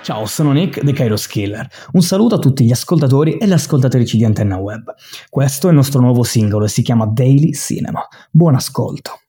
Ciao, sono Nick, The Kairos Killer. Un saluto a tutti gli ascoltatori e le ascoltatrici di Antenna Web. Questo è il nostro nuovo singolo e si chiama Daily Cinema. Buon ascolto.